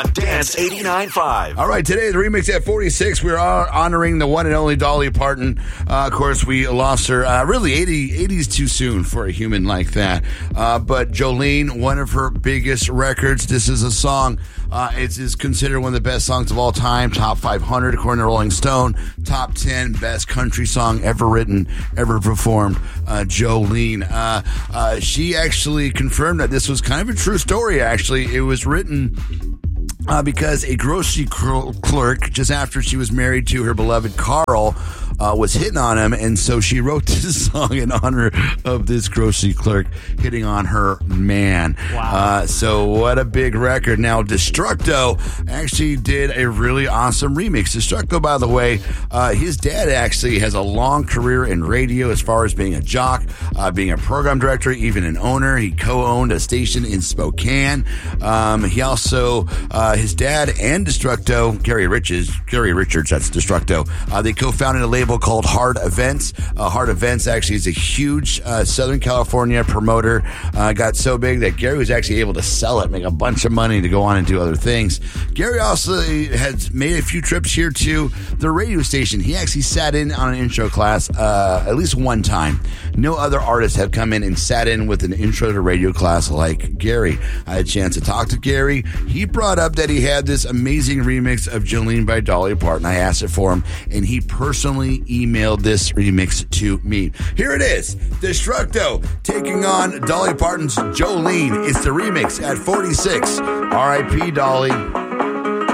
Dance 89.5. All right, today the remix at 46. We're honoring the one and only Dolly Parton. Of course, we lost her really 80s too soon for a human like that. But Jolene, one of her biggest records. This is a song. It is considered one of the best songs of all time. Top 500 according to Rolling Stone. Top 10 best country song ever written, ever performed. Jolene. She actually confirmed that this was kind of a true story, actually. It was written because a grocery clerk, just after she was married to her beloved Carl, was hitting on him, and so she wrote this song in honor of this grocery clerk hitting on her man. Wow. So what a big record. Now, Destructo actually did a really awesome remix. Destructo, by the way, his dad actually has a long career in radio as far as being a jock, being a program director, even an owner. He co-owned a station in Spokane. He also, his dad and Destructo, Gary Richards, that's Destructo, they co-founded a label called Hard Events. Hard Events actually is a huge Southern California promoter. Got so big that Gary was actually able to sell it, make a bunch of money to go on and do other things. Gary also has made a few trips here to the radio station. He actually sat in on an intro class at least one time. No other artists have come in and sat in with an intro to radio class like Gary. I had a chance to talk to Gary. He brought up that he had this amazing remix of Jolene by Dolly Parton. I asked it for him, and he personally emailed this remix to me. Here it is, Destructo taking on Dolly Parton's Jolene. It's the remix at 46. R.I.P. Dolly.